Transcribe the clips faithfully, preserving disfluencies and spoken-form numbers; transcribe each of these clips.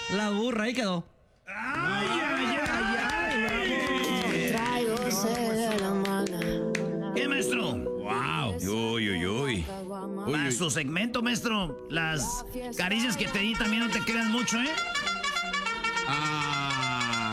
La burra, ahí quedó. ¡Ay, ay, ay! ay. ¿Qué, maestro? ¡Wow! Uy, uy, uy. Para su segmento, maestro, las caricias que te di también no te quedan mucho, ¿eh? ¡Ah!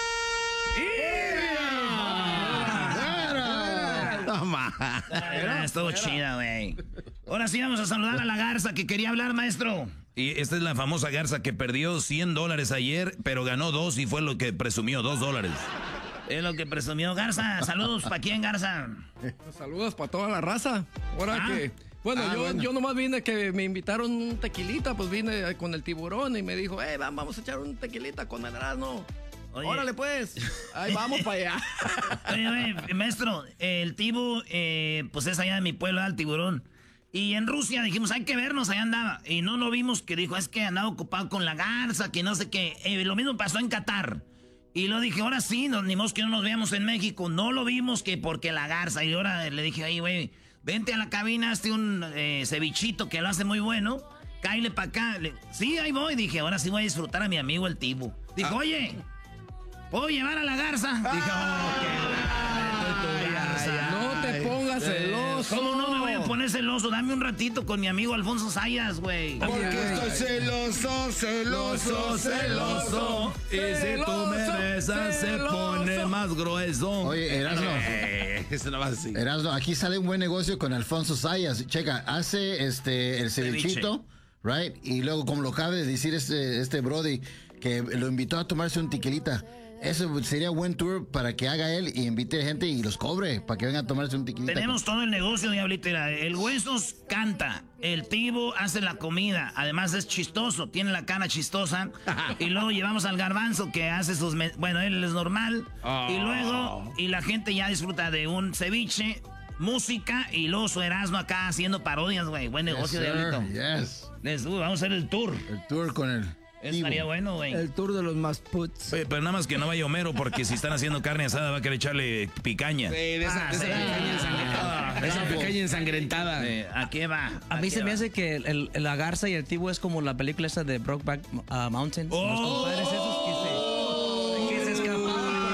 Toma. Estuvo chida, güey. Ahora sí vamos a saludar a la garza que quería hablar, maestro. Y esta es la famosa garza que perdió cien dólares ayer, pero ganó dos y fue lo que presumió, dos dólares. Es lo que presumió Garza. Saludos, ¿para quién, Garza? Saludos para toda la raza. Ahora ah. que... Bueno, ah, yo, bueno, yo nomás vine que me invitaron un tequilita, pues vine con el tiburón y me dijo, eh, vamos a echar un tequilita con el Erasmo. Órale, pues. Ahí vamos para allá. Oye, oye, maestro, el tibu, eh, pues es allá de mi pueblo, el tiburón. Y en Rusia dijimos, hay que vernos, allá andaba. Y no lo vimos, que dijo, es que andaba ocupado con la garza, que no sé qué. Eh, lo mismo pasó en Qatar. Y lo dije, ahora sí, no, ni modo que no nos veamos en México. No lo vimos que porque la garza. Y ahora le dije, ay, güey, vente a la cabina, hazte un eh, cevichito que lo hace muy bueno. Cáile para acá. Le, sí, ahí voy. Dije, ahora sí voy a disfrutar a mi amigo el tibu. Dijo, ah. oye, ¿puedo llevar a la garza? Ah. Dije, oh, qué garza. No te pongas celoso. ¿Cómo no me voy a poner celoso? Dame un ratito con mi amigo Alfonso Sayas, güey. Porque estoy celoso, celoso, celoso. Y si tú me besas se pone más grueso. Oye, Erasmo. Eh, eso no va así. Erasmo, aquí sale un buen negocio con Alfonso Sayas. Checa, hace este el cevichito, right? Y luego, como lo acaba de decir este, este Brody, que lo invitó a tomarse un tequilita. Eso sería buen tour para que haga él y invite gente y los cobre para que vengan a tomarse un tequilita. Tenemos todo el negocio, Diablito. El Huesos canta, el Tibo hace la comida, además es chistoso, tiene la cara chistosa. Y luego llevamos al Garbanzo que hace sus... Me- bueno, él es normal. Oh. Y luego, y la gente ya disfruta de un ceviche, música y luego su Erasmo acá haciendo parodias, güey. Buen negocio, yes, Diablito. Yes. Les, uh, vamos a hacer el tour. El tour con el... Eso estaría bueno, güey. El tour de los más puts. Oye, pero nada más que no vaya Homero, porque si están haciendo carne asada va a querer echarle picaña. Sí, de esa, Ah, de esa sí. picaña ensangrentada. Esa picaña ensangrentada. Eh, ¿A qué va? A mí se me hace que el, el- la garza y el tibu es como la película esa de Brokeback uh, Mountain. Oh. Los compadres esos que se, que se escapaban por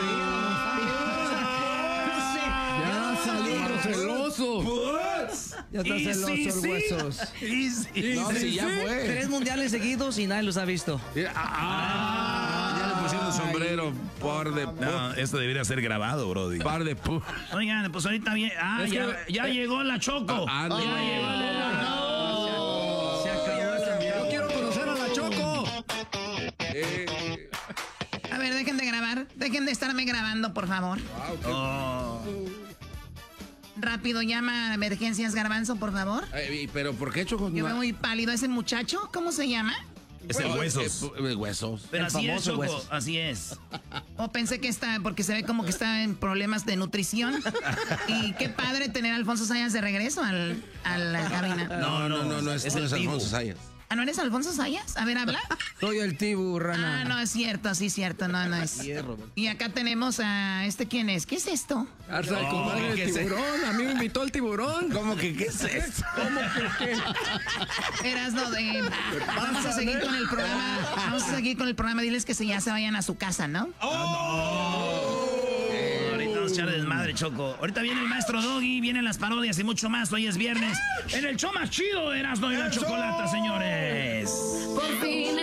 ahí. Ya salimos celoso. Ya está Y celoso sí, el sí. Huesos. Y sí, No, sí, sí, ya sí. fue. Tres mundiales seguidos y nadie los ha visto. Ah, ya le pusieron sombrero, par de pu. No, esto debería ser grabado, Brody. Par de pu. Oigan, pues ahorita bien. Ah, Es ya, que- ya eh, llegó la Choco. Ah, ya no. llegó la Se acabó esa Yo quiero conocer a la Choco. Eh, A ver, dejen de grabar. Dejen de estarme grabando, por favor. Oh. Rápido, llama a emergencias, Garbanzo, por favor. eh, pero ¿por qué, Choco? Yo veo muy pálido. ¿Ese muchacho? ¿Cómo se llama? Es el Huesos. Eh, pu- eh, huesos. Pero El así es, famoso Choco. Huesos. Así es. O pensé que está, porque se ve como que está en problemas de nutrición. Y qué padre tener a Alfonso Sayas de regreso al, a la cabina. No, no, no, no es, no el es Tibu. Alfonso Sayas. Ah, ¿no eres Alfonso Sayas? A ver, habla. Soy el tibu, rana. Ah, no, es cierto, sí, cierto, no, no es. Y acá tenemos a este, ¿quién es? ¿Qué es esto? Garza, el compadre ¿qué del es eso? tiburón. A mí me invitó el tiburón. ¿Cómo que qué es esto? ¿Cómo que qué? Eras no de. Vamos a seguir con el programa. Vamos a seguir con el programa. Diles que se ya se vayan a su casa, ¿no? Eh, ahorita vamos a echar desmadre, Choco. Ahorita viene el maestro Doggy, vienen las parodias y mucho más. Hoy es viernes. En el show más chido de Erasmo y la Chocolata, señores. Por fin